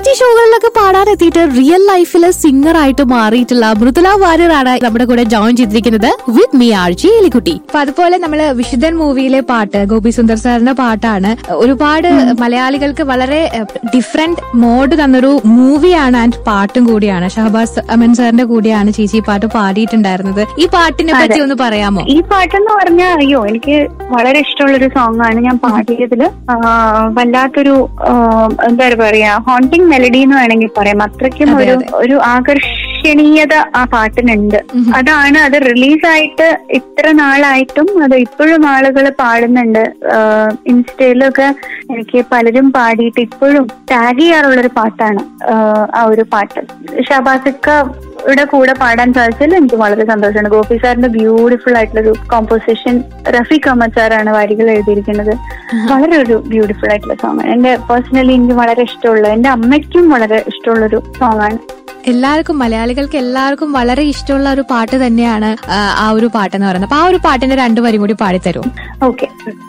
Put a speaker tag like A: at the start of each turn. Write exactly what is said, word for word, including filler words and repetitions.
A: Reality ഷോകളിലൊക്കെ പാടാനെത്തിയിട്ട് real ലൈഫില് singer ആയിട്ട് മാറിയിട്ടുള്ള മൃദുല വാര്യറാണ് നമ്മുടെ കൂടെ ജോയിൻ ചെയ്തിരിക്കുന്നത് വിത്ത് മീ ആർ ജി എലിക്കുട്ടി. അപ്പൊ അതുപോലെ നമ്മള് വിശുദ്ധൻ മൂവിയിലെ പാട്ട് ഗോപി സുന്ദർ സാറിന്റെ പാട്ടാണ്. ഒരുപാട് മലയാളികൾക്ക് വളരെ ഡിഫറെന്റ് മോഡ് തന്നൊരു മൂവിയാണ് ആൻഡ് പാട്ടും കൂടിയാണ്. ഷഹബാസ് അമൻ സാറിന്റെ കൂടെയാണ് ചേച്ചി പാട്ട് പാടിയിട്ടുണ്ടായിരുന്നത്. ഈ പാട്ടിനെ പറ്റി ഒന്ന് പറയാമോ?
B: ഈ പാട്ടെന്ന് പറഞ്ഞാൽ അയ്യോ എനിക്ക് വളരെ ഇഷ്ടമുള്ളൊരു സോങ് ആണ്. ഞാൻ പാടിയതില് വല്ലാത്തൊരു എന്താ പറയാ ഹോണ്ടിങ് മെലഡി എന്ന് വേണമെങ്കിൽ പറയാം. അത്രയ്ക്കും ഒരു ഒരു ആകർഷണീയത ആ പാട്ടിനുണ്ട്. അതാണ് അത് റിലീസായിട്ട് ഇത്ര നാളായിട്ടും അത് ഇപ്പോഴും ആളുകൾ പാടുന്നുണ്ട്. ഇൻസ്റ്റയിലൊക്കെ എനിക്ക് പലരും പാടിയിട്ട് ഇപ്പോഴും ടാഗ് ചെയ്യാറുള്ളൊരു പാട്ടാണ് ആ ഒരു പാട്ട്. ഷഹബാസിക്കയുടെ കൂടെ പാടാൻ സാധിച്ചതിൽ എനിക്ക് വളരെ സന്തോഷമാണ്. ഗോപി സാറിന്റെ ബ്യൂട്ടിഫുൾ ആയിട്ടുള്ളൊരു കോമ്പോസിഷൻ. റഫീഖ് അഹമ്മദ് സാറാണ് വരികൾ എഴുതിയിരിക്കുന്നത്. വളരെ ഒരു ബ്യൂട്ടിഫുൾ ആയിട്ടുള്ള സോങ് ആണ്. എന്റെ പേഴ്സണലി എനിക്ക് വളരെ ഇഷ്ടമുള്ള, എന്റെ അമ്മയ്ക്കും വളരെ ഇഷ്ടമുള്ളൊരു സോങ് ആണ്.
A: എല്ലാവർക്കും മലയാളികൾക്ക് എല്ലാവർക്കും വളരെ ഇഷ്ടമുള്ള ഒരു പാട്ട് തന്നെയാണ് ആ ഒരു പാട്ടെന്ന് പറയുന്നത്. അപ്പൊ ആ ഒരു പാട്ടിന്റെ രണ്ടു വരി കൂടി പാടിത്തരും.
B: ഓക്കെ.